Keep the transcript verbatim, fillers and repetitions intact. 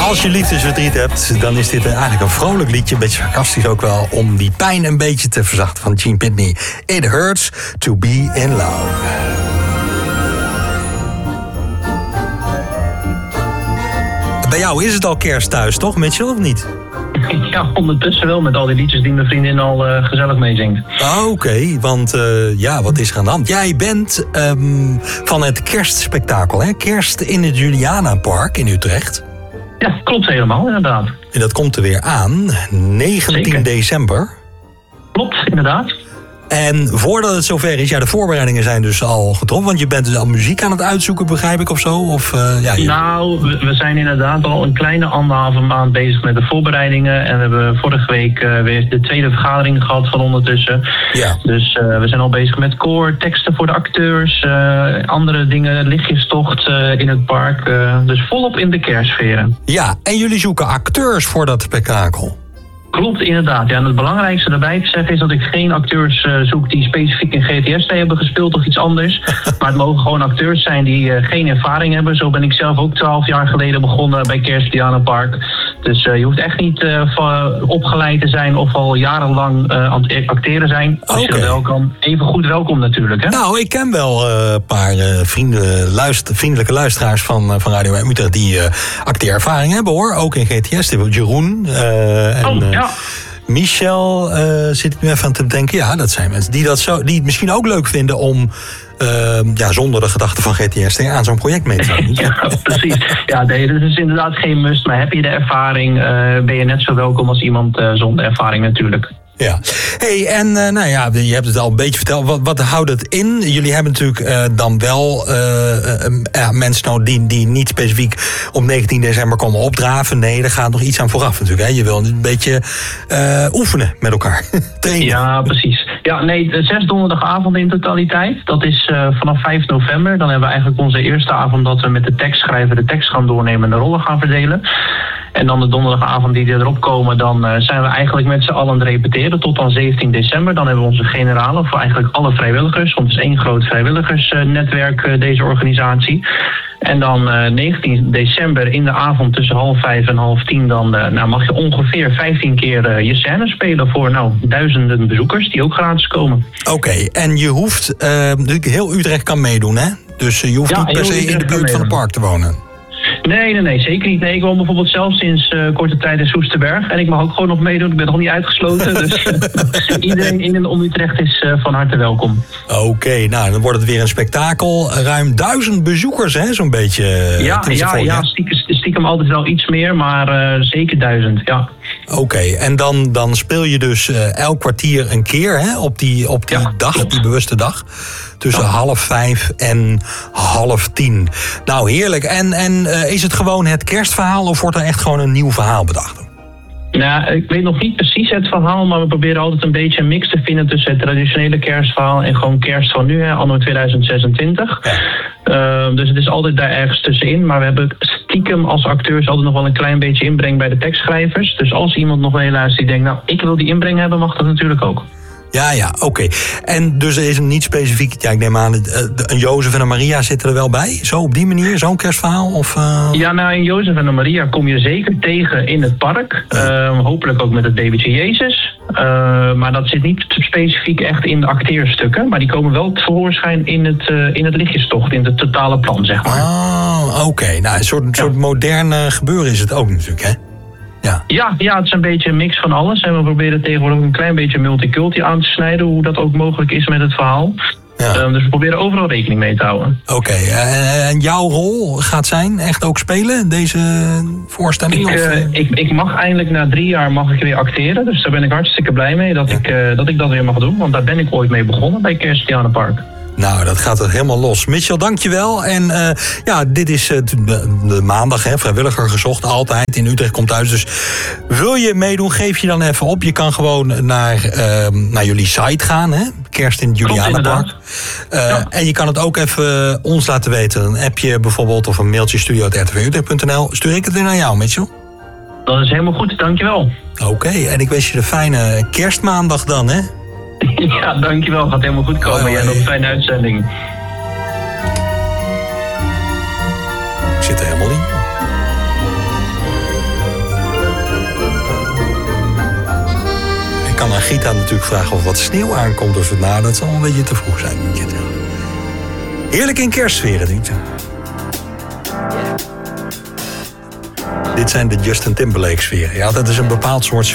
Als je liefdesverdriet hebt, dan is dit eigenlijk een vrolijk liedje. Een beetje sarcastisch ook wel, om die pijn een beetje te verzachten van Gene Pitney. It hurts to be in love. Bij jou is het al kerst thuis, toch, Mitchell, of niet? Ja, ondertussen wel, met al die liedjes die mijn vriendin al uh, gezellig meezingt. Oké, okay, want uh, ja, wat is er aan de hand? Jij bent um, van het kerstspektakel, hè? Kerst in het Julianapark in Utrecht. Ja, klopt helemaal, inderdaad. En dat komt er weer aan, negentien december. Klopt, inderdaad. En voordat het zover is, ja, de voorbereidingen zijn dus al getroffen. Want je bent dus al muziek aan het uitzoeken, begrijp ik, of zo? Of, uh, ja, je... Nou, we, we zijn inderdaad al een kleine anderhalve maand bezig met de voorbereidingen. En we hebben vorige week uh, weer de tweede vergadering gehad van ondertussen. Ja. Dus uh, we zijn al bezig met koor, teksten voor de acteurs, uh, andere dingen, lichtjestocht uh, in het park. Uh, dus volop in de kerstsferen. Ja, en jullie zoeken acteurs voor dat spektakel. Klopt, inderdaad. Ja, en het belangrijkste daarbij te zeggen is dat ik geen acteurs uh, zoek die specifiek in G T S T hebben gespeeld of iets anders. Maar het mogen gewoon acteurs zijn die uh, geen ervaring hebben. Zo ben ik zelf ook twaalf jaar geleden begonnen bij Kerst Julianapark. Dus uh, je hoeft echt niet uh, opgeleid te zijn of al jarenlang uh, aan het acteren zijn. Als okay. je dat wel kan. Even goed welkom natuurlijk. Hè? Nou, ik ken wel een uh, paar uh, vrienden, luister, vriendelijke luisteraars van, uh, van Radio Utrecht die uh, acteerervaring hebben, hoor. Ook in G T S T. Jeroen. Uh, en, oh, ja. Uh, Michel uh, zit ik nu even aan te denken. Ja, dat zijn mensen die, dat zo, die het misschien ook leuk vinden om uh, ja, zonder de gedachte van G T S T aan zo'n project mee te doen. Ja, precies. Ja, nee, dat is inderdaad geen must. Maar heb je de ervaring, uh, ben je net zo welkom als iemand uh, zonder ervaring natuurlijk. Ja. Hey, en uh, nou ja, je hebt het al een beetje verteld. Wat, wat houdt het in? Jullie hebben natuurlijk uh, dan wel uh, uh, uh, mensen nou die, die niet specifiek op negentien december komen opdraven. Nee, daar gaat nog iets aan vooraf natuurlijk. Hè? Je wil een beetje uh, oefenen met elkaar. Trainen. Ja, precies. Ja, nee, zes donderdagavonden in totaliteit. Dat is uh, vanaf vijf november. Dan hebben we eigenlijk onze eerste avond dat we met de tekstschrijver de tekst gaan doornemen en de rollen gaan verdelen. En dan de donderdagavond die erop komen, dan uh, zijn we eigenlijk met z'n allen aan het repeteren tot dan zeventien december. Dan hebben we onze generalen voor eigenlijk alle vrijwilligers. Want het is één groot vrijwilligersnetwerk, uh, deze organisatie. En dan uh, negentien december in de avond tussen half vijf en half tien... dan uh, nou, mag je ongeveer vijftien keer uh, je scène spelen voor nou, duizenden bezoekers die ook gratis komen. Oké, okay, en je hoeft, uh, heel Utrecht kan meedoen, hè? Dus uh, je hoeft ja, niet per se in de buurt van het park te wonen. Nee, nee, nee, zeker niet. Nee, ik woon bijvoorbeeld zelf sinds uh, korte tijd in Soesterberg. En ik mag ook gewoon nog meedoen. Ik ben nog niet uitgesloten. Dus uh, iedereen in en om Utrecht is uh, van harte welkom. Oké, okay, nou dan wordt het weer een spektakel. Ruim duizend bezoekers, hè, zo'n beetje. Ja, ja, ja, stiekem, stiekem altijd wel iets meer, maar uh, zeker duizend, ja. Oké, okay, en dan, dan speel je dus uh, elk kwartier een keer, hè, op die, op die ja, dag, klopt. Die bewuste dag. Tussen ja. half vijf en half tien. Nou, heerlijk. En, en uh, is het gewoon het kerstverhaal of wordt er echt gewoon een nieuw verhaal bedacht? Nou, ik weet nog niet precies het verhaal, maar we proberen altijd een beetje een mix te vinden tussen het traditionele kerstverhaal en gewoon kerst van nu, hè, anno tweeduizend zesentwintig. Ja. Uh, dus het is altijd daar ergens tussenin, maar we hebben stiekem als acteurs altijd nog wel een klein beetje inbreng bij de tekstschrijvers. Dus als iemand nog meeluistert die denkt, nou, ik wil die inbreng hebben, mag dat natuurlijk ook. Ja, ja, oké. Okay. En dus er is een niet specifiek, ja, ik neem aan, een Jozef en een Maria zitten er wel bij? Zo op die manier, zo'n kerstverhaal? Of, uh... Ja, nou, in Jozef en een Maria kom je zeker tegen in het park. Uh, hopelijk ook met het babytje Jezus. Uh, maar dat zit niet specifiek echt in de acteerstukken. Maar die komen wel tevoorschijn in het, uh, in het lichtjestocht, in het totale plan, zeg maar. Oh, oké. Okay. Nou, een soort, ja. soort moderne gebeuren is het ook natuurlijk, hè? Ja. Ja, ja, het is een beetje een mix van alles. En we proberen tegenwoordig een klein beetje multiculti aan te snijden, hoe dat ook mogelijk is met het verhaal. Ja. Um, dus we proberen overal rekening mee te houden. Oké, okay. uh, en jouw rol gaat zijn echt ook spelen, deze voorstelling? Ik, of? Uh, ik, ik mag eindelijk na drie jaar mag ik weer acteren. Dus daar ben ik hartstikke blij mee dat, ja. ik, uh, dat ik dat weer mag doen. Want daar ben ik ooit mee begonnen bij Kerst Julianapark. Nou, dat gaat er helemaal los. Mitchell, dankjewel. En uh, ja, dit is uh, de, de maandag, hè, vrijwilliger gezocht, altijd. In Utrecht komt thuis. Dus wil je meedoen, geef je dan even op. Je kan gewoon naar, uh, naar jullie site gaan, hè? Kerst in het Julianapark. Uh, ja. En je kan het ook even ons laten weten. Een appje bijvoorbeeld of een mailtje studio at r t v utrecht punt n l. Stuur ik het weer naar jou, Mitchell. Dat is helemaal goed, dankjewel. Oké, okay, en ik wens je een fijne kerstmaandag dan, hè? Ja, dankjewel. Gaat helemaal goed komen. Jij nog een fijne uitzending. Ik zit er helemaal in. Gita natuurlijk vragen of wat sneeuw aankomt. Of het, nou, dat zal een beetje te vroeg zijn. Heerlijk in kerstsferen, denk ik. Dit zijn de Justin Timberlake sferen. Ja, dat is een bepaald soort sfeer.